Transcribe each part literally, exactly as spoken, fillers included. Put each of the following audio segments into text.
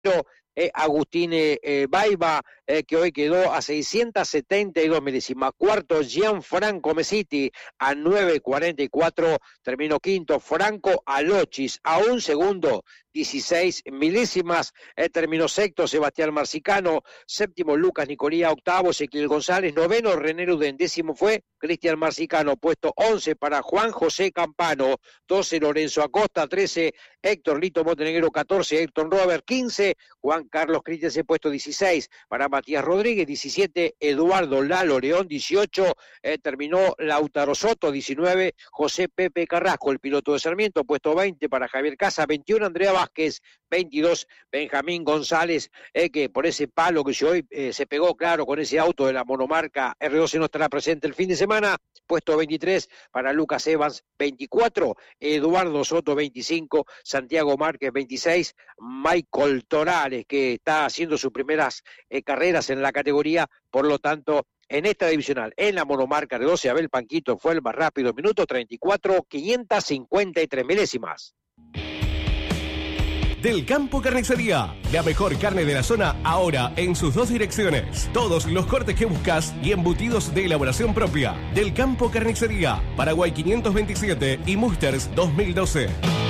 Eh, Agustín eh, Baiba, eh, que hoy quedó a seiscientos setenta y dos milésimas. Cuarto, Gianfranco Mesiti a nueve cuarenta y cuatro, terminó quinto. Franco Alochis a un segundo, dieciséis milésimas, eh, terminó sexto. Sebastián Marcicano, séptimo Lucas Nicolía, octavo Ezequiel González, noveno René Ruden, décimo fue Cristian Marcicano, puesto once para Juan José Campano, doce Lorenzo Acosta, trece Héctor Lito Montenegro, catorce Héctor Robert, quince Juan Carlos Christensen, puesto dieciséis para Matías Rodríguez, diecisiete Eduardo Lalo León, dieciocho eh, terminó Lautaro Soto, diecinueve José Pepe Carrasco, el piloto de Sarmiento, puesto veinte para Javier Casa, veintiuno Andrea Vázquez, veintidós Benjamín González, eh, que por ese palo que hoy eh, se pegó, claro, con ese auto de la monomarca R doce no estará presente el fin de semana, puesto veintitrés para Lucas Evans, veinticuatro Eduardo Soto, veinticinco Santiago Márquez, veintiséis Michael Torales, que está haciendo sus primeras eh, carreras en la categoría, por lo tanto, en esta divisional, en la monomarca R doce, Abel Panquito fue el más rápido, minuto treinta y cuatro, quinientos cincuenta y tres milésimas. Del Campo Carnicería, la mejor carne de la zona ahora en sus dos direcciones. Todos los cortes que buscas y embutidos de elaboración propia. Del Campo Carnicería, Paraguay quinientos veintisiete y Musters dos mil doce.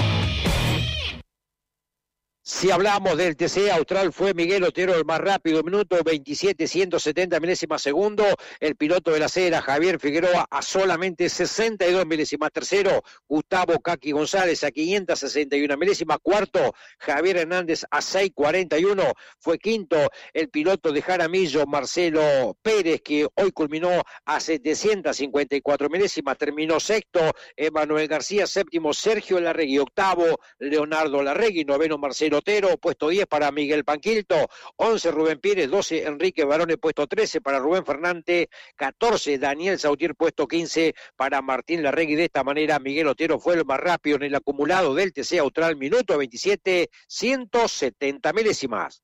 Si hablamos del T C Austral, fue Miguel Otero el más rápido, minuto veintisiete, ciento setenta milésimas segundo. El piloto de la acera, Javier Figueroa, a solamente sesenta y dos milésimas. Tercero, Gustavo Caqui González a quinientos sesenta y una milésimas. Cuarto, Javier Hernández a seiscientos cuarenta y uno. Fue quinto el piloto de Jaramillo, Marcelo Pérez, que hoy culminó a setecientos cincuenta y cuatro milésimas. Terminó sexto, Emanuel García. Séptimo, Sergio Larregui. Octavo, Leonardo Larregui. Noveno, Marcelo Otero, puesto diez para Miguel Panquilto, once Rubén Pires, doce Enrique Barone, puesto trece para Rubén Fernández, catorce Daniel Sautier, puesto quince para Martín Larregui. De esta manera Miguel Otero fue el más rápido en el acumulado del T C Austral, minuto veintisiete, ciento setenta milésimas.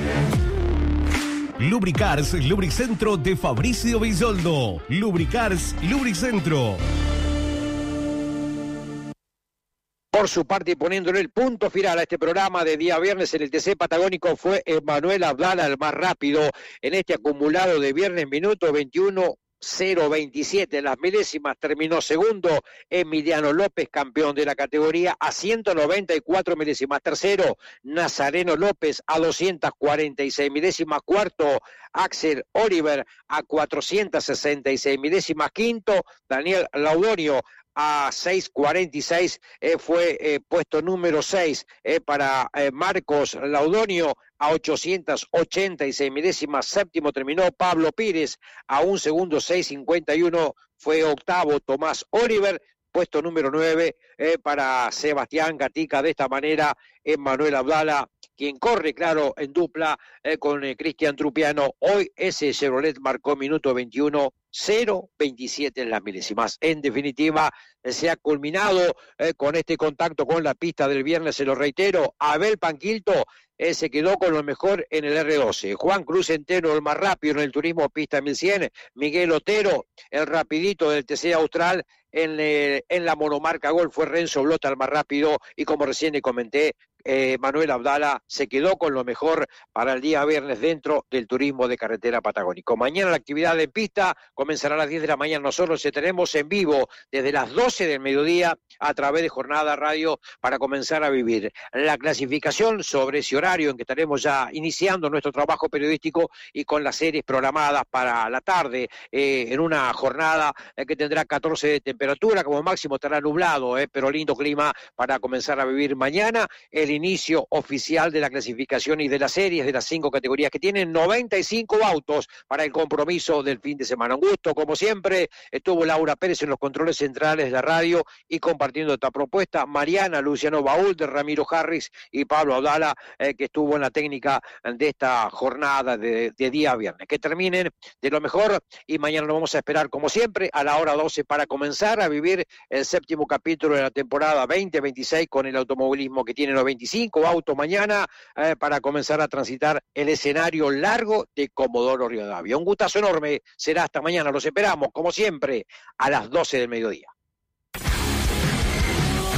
Lubricars, Lubricentro de Fabricio Villoldo. Lubricars, Lubricentro. Por su parte, y poniéndole el punto final a este programa de día viernes en el T C Patagónico, fue Emanuel Abdala el más rápido en este acumulado de viernes, minuto veintiuno cero veintisiete. Las milésimas terminó segundo Emiliano López, campeón de la categoría, a ciento noventa y cuatro milésimas. Tercero, Nazareno López a doscientos cuarenta y seis milésimas. Cuarto, Axel Oliver a cuatrocientos sesenta y seis milésimas. Quinto, Daniel Laudonio a seiscientos cuarenta y seis, eh, fue eh, puesto número seis eh, para eh, Marcos Laudonio a ochocientos ochenta y seis milésimas. Séptimo terminó Pablo Pires a un segundo, seiscientos cincuenta y uno, fue octavo Tomás Oliver, puesto número nueve eh, para Sebastián Gatica. De esta manera, Emanuel Abdala, quien corre, claro, en dupla eh, con eh, Cristian Trupiano, hoy ese Chevrolet marcó minuto veintiuno cero veintisiete en las milésimas. En definitiva, eh, se ha culminado eh, con este contacto con la pista del viernes, se lo reitero. Abel Panquilto eh, se quedó con lo mejor en el R doce. Juan Cruz Centeno, el más rápido en el turismo pista mil cien. Miguel Otero, el rapidito del T C Austral. En, eh, en la monomarca Gol fue Renzo Blota el más rápido, y como recién le comenté, eh, Manuel Abdala se quedó con lo mejor para el día viernes dentro del turismo de carretera patagónico. Mañana la actividad en pista comenzará a las diez de la mañana. Nosotros se tenemos en vivo desde las doce del mediodía a través de Jornada Radio para comenzar a vivir la clasificación sobre ese horario en que estaremos ya iniciando nuestro trabajo periodístico y con las series programadas para la tarde, eh, en una jornada eh, que tendrá catorce de temperatura, como máximo estará nublado, eh, pero lindo clima para comenzar a vivir mañana el inicio oficial de la clasificación y de las series de las cinco categorías que tienen noventa y cinco autos para el compromiso del fin de semana. Un gusto, como siempre, estuvo Laura Pérez en los controles centrales de la radio y compartiendo esta propuesta, Mariana Luciano Baúl, de Ramiro Harris y Pablo Abdala, eh, que estuvo en la técnica de esta jornada de, de día viernes. Que terminen de lo mejor y mañana nos vamos a esperar, como siempre, a la hora doce para comenzar a vivir el séptimo capítulo de la temporada veinte veintiséis con el automovilismo, que tiene noventa y cinco autos mañana eh, para comenzar a transitar el escenario largo de Comodoro Rivadavia. Un gustazo enorme, será hasta mañana, los esperamos como siempre a las doce del mediodía.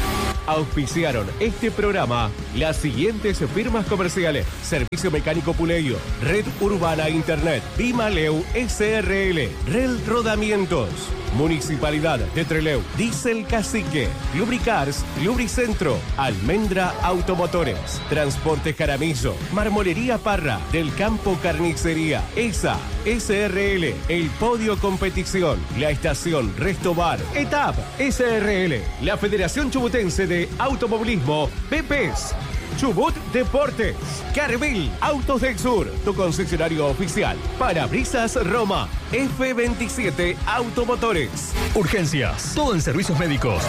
Auspiciaron este programa las siguientes firmas comerciales: Servicio Mecánico Puleio, Red Urbana Internet, Bimaleu S R L, Rel Rodamientos, Municipalidad de Trelew, Diesel Cacique, Lubricars, Lubricentro, Almendra Automotores, Transporte Jaramillo, Marmolería Parra, Del Campo Carnicería, E S A, S R L, El Podio Competición, La Estación Restobar, E T A P, S R L, la Federación Chubutense de Automovilismo, B P E S, Chubut Deportes, Carvil Autos del Sur, tu concesionario oficial, Parabrisas Roma, F veintisiete Automotores. Urgencias, todo en servicios médicos.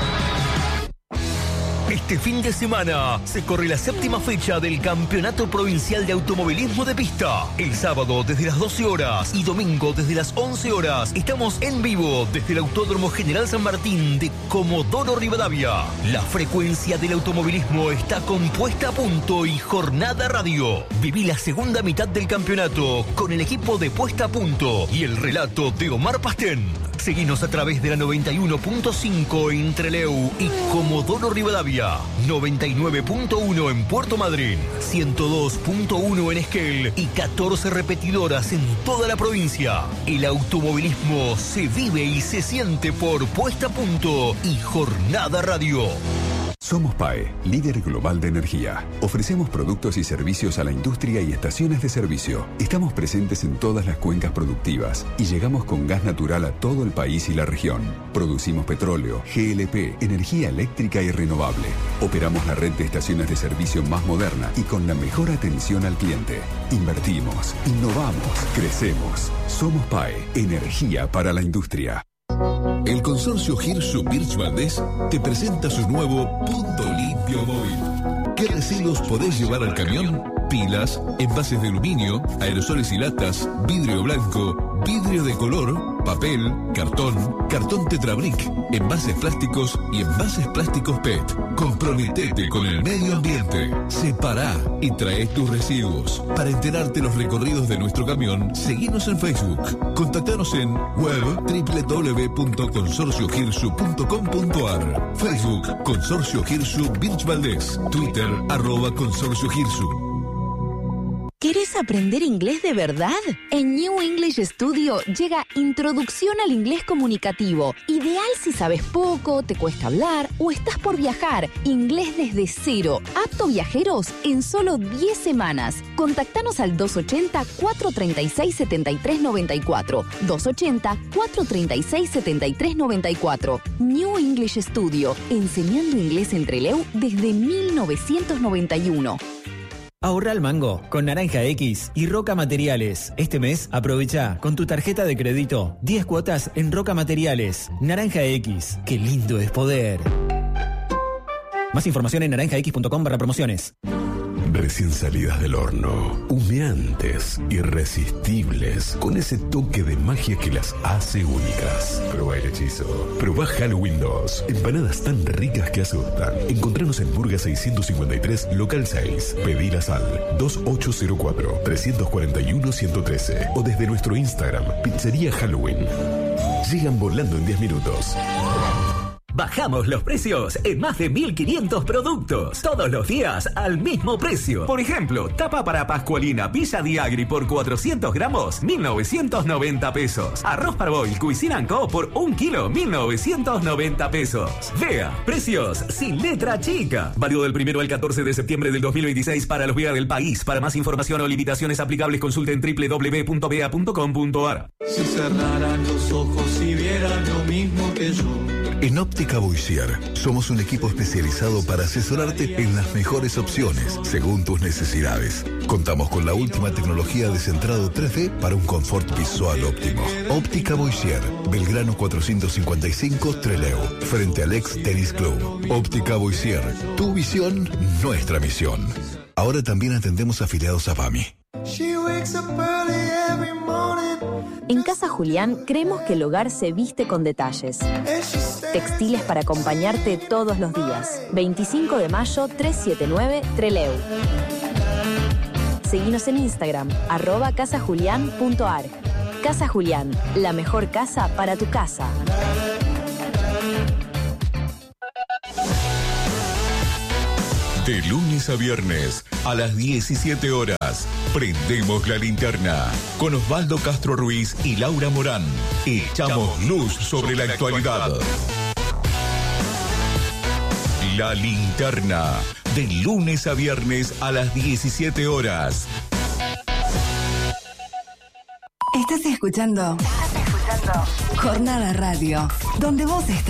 Este fin de semana se corre la séptima fecha del Campeonato Provincial de Automovilismo de Pista. El sábado desde las doce horas y domingo desde las once horas estamos en vivo desde el Autódromo General San Martín de Comodoro Rivadavia. La frecuencia del automovilismo está compuesta a punto y Jornada Radio. Viví la segunda mitad del campeonato con el equipo de Puesta a Punto y el relato de Omar Pastén. Seguinos a través de la noventa y uno punto cinco en Trelew y Comodoro Rivadavia, noventa y nueve punto uno en Puerto Madryn, ciento dos punto uno en Esquel y catorce repetidoras en toda la provincia. El automovilismo se vive y se siente por Puesta a Punto y Jornada Radio. Somos P A E, líder global de energía. Ofrecemos productos y servicios a la industria y estaciones de servicio. Estamos presentes en todas las cuencas productivas y llegamos con gas natural a todo el país y la región. Producimos petróleo, G L P, energía eléctrica y renovable. Operamos la red de estaciones de servicio más moderna y con la mejor atención al cliente. Invertimos, innovamos, crecemos. Somos P A E, energía para la industria. El consorcio Hirsu Birch Valdés te presenta su nuevo Punto Limpio Móvil. ¿Qué residuos podés llevar al camión? Pilas, envases de aluminio, aerosoles y latas, vidrio blanco, vidrio de color, papel, cartón, cartón Tetrabric, envases plásticos y envases plásticos P E T. Comprometete con el medio ambiente. Separá y trae tus residuos. Para enterarte los recorridos de nuestro camión, seguinos en Facebook. Contactanos en web doble u doble u doble u punto consorcio hirsu punto com punto a r, Facebook Consorcio Hirsu Birch Valdés, Twitter arroba Consorcio Hirsu. ¿Querés aprender inglés de verdad? En New English Studio llega Introducción al Inglés Comunicativo. Ideal si sabes poco, te cuesta hablar o estás por viajar. Inglés desde cero. Apto viajeros en solo diez semanas. Contactanos al dos ochenta, cuatrocientos treinta y seis, setenta y tres noventa y cuatro. dos ochenta, cuatrocientos treinta y seis, setenta y tres noventa y cuatro. New English Studio. Enseñando inglés en Trelew desde mil novecientos noventa y uno. Ahorra al mango con Naranja X y Roca Materiales. Este mes aprovecha con tu tarjeta de crédito diez cuotas en Roca Materiales. Naranja X, qué lindo es poder. Más información en naranja x punto com barra promociones. Recién salidas del horno, humeantes, irresistibles, con ese toque de magia que las hace únicas. Probá el hechizo. Probá Halloween dos. Empanadas tan ricas que asustan. Encontranos en Burga seiscientos cincuenta y tres, local seis. Pedilas al dos ocho cero cuatro, tres cuatro uno, uno uno tres o desde nuestro Instagram, Pizzería Halloween. Llegan volando en diez minutos. Bajamos los precios en más de mil quinientos productos. Todos los días al mismo precio. Por ejemplo, tapa para Pascualina Villa Diagri por cuatrocientos gramos, mil novecientos noventa pesos. Arroz Parboil Cuisine and Co por un kilo, mil novecientos noventa pesos. Vea, precios sin letra chica. Válido del primero al catorce de septiembre del dos mil veintiséis para los V I A del país. Para más información o limitaciones aplicables consulte en doble u doble u doble u punto v a punto com punto a r. Si cerraran los ojos y vieran lo mismo que yo. En Óptica Boisier somos un equipo especializado para asesorarte en las mejores opciones según tus necesidades. Contamos con la última tecnología de centrado tres D para un confort visual óptimo. Óptica Boisier, Belgrano cuatrocientos cincuenta y cinco, Trelew, frente al ex Tennis Club. Óptica Boisier, tu visión, nuestra misión. Ahora también atendemos afiliados a P A M I. En Casa Julián creemos que el hogar se viste con detalles. Textiles para acompañarte todos los días. veinticinco de mayo, trescientos setenta y nueve, Trelew. Seguinos en Instagram, arroba casajulián punto a r. Casa Julián, la mejor casa para tu casa. De lunes a viernes, a las diecisiete horas, prendemos la linterna. Con Osvaldo Castro Ruiz y Laura Morán, echamos luz sobre la actualidad. La linterna, de lunes a viernes a las diecisiete horas. Estás escuchando. Estás escuchando. Jornada Radio, donde vos estás.